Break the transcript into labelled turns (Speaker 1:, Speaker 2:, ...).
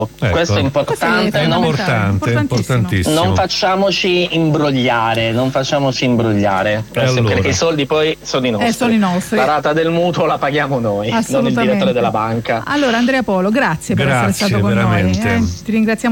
Speaker 1: Questo è importante,
Speaker 2: importantissimo.
Speaker 1: Non facciamoci imbrogliare, perché i soldi poi sono i nostri. La rata del mutuo la paghiamo noi, non il direttore della banca.
Speaker 3: Allora Andrea Polo, grazie per essere stato con noi. Ti ringraziamo